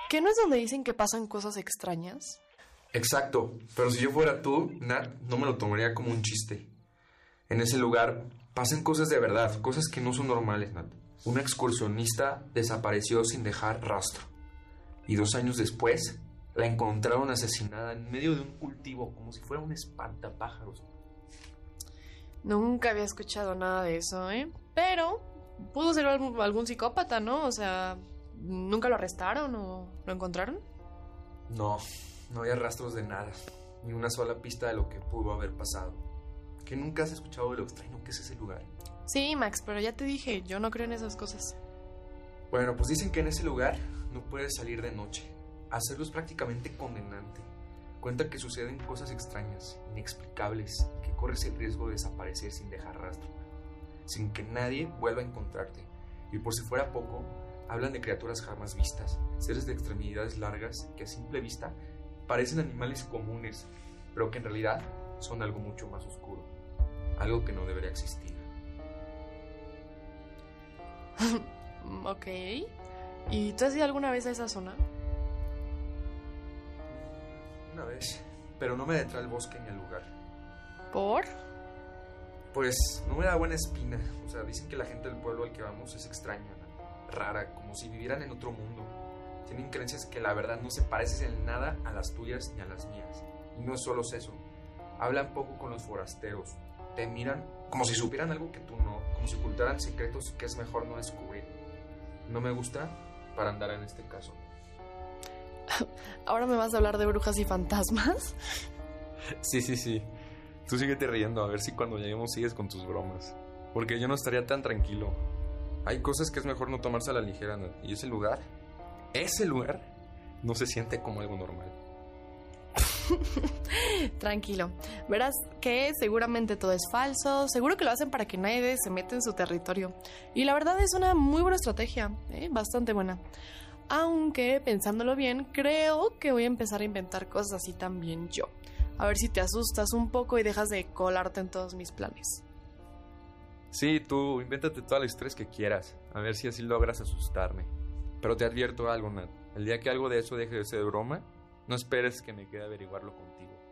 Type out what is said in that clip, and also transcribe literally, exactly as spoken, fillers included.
¿Qué no es donde dicen que pasan cosas extrañas? Exacto, pero si yo fuera tú, Nat, no me lo tomaría como un chiste. En ese lugar pasan cosas de verdad, cosas que no son normales, Nat. Una excursionista desapareció sin dejar rastro. Y dos años después, la encontraron asesinada en medio de un cultivo, como si fuera un espantapájaros. Nunca había escuchado nada de eso, ¿eh? Pero pudo ser algún, algún psicópata, ¿no? O sea, ¿nunca lo arrestaron o lo encontraron? No, no había rastros de nada, ni una sola pista de lo que pudo haber pasado. ¿Que nunca has escuchado de lo extraño que es ese lugar? Sí, Max, pero ya te dije, yo no creo en esas cosas. Bueno, pues dicen que en ese lugar no puedes salir de noche. Hacerlo es prácticamente condenante. Cuenta que suceden cosas extrañas, inexplicables, que corres el riesgo de desaparecer sin dejar rastro, sin que nadie vuelva a encontrarte. Y por si fuera poco, hablan de criaturas jamás vistas, seres de extremidades largas que a simple vista parecen animales comunes, pero que en realidad son algo mucho más oscuro, algo que no debería existir. Ok. ¿Y tú has ido alguna vez a esa zona? Una vez, pero no me detrae el bosque ni el lugar. ¿Por? Pues no me da buena espina. O sea, dicen que la gente del pueblo al que vamos es extraña, rara, como si vivieran en otro mundo. Tienen creencias que la verdad no se parecen en nada a las tuyas ni a las mías. Y no es solo eso. Hablan poco con los forasteros. Te miran como si supieran algo que tú no, como si ocultaran secretos que es mejor no descubrir. No me gusta para andar en este caso. ¿Ahora me vas a hablar de brujas y fantasmas? Sí, sí, sí. Tú síguete riendo, a ver si cuando lleguemos sigues con tus bromas. Porque yo no estaría tan tranquilo. Hay cosas que es mejor no tomarse a la ligera, ¿no? Y ese lugar, ese lugar, no se siente como algo normal. Tranquilo, verás que seguramente todo es falso. Seguro que lo hacen para que nadie se meta en su territorio. Y la verdad es una muy buena estrategia, ¿eh? Bastante buena. Aunque, pensándolo bien, creo que voy a empezar a inventar cosas así también yo. A ver si te asustas un poco y dejas de colarte en todos mis planes. Sí, tú, invéntate todo el estrés que quieras. A ver si así logras asustarme. Pero te advierto algo, Nat. El día que algo de eso deje de ser broma, no esperes que me quede averiguarlo contigo.